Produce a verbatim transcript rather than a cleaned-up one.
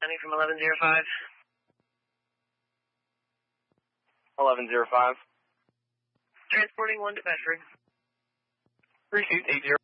County from eleven oh five. eleven oh five. Transporting one to Bedford. Received eight zero.